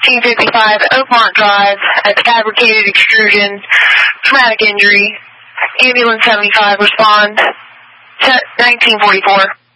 1955 Oakmont Drive at the Fabricated Extrusion, traumatic injury. Ambulance 75, respond. 1944.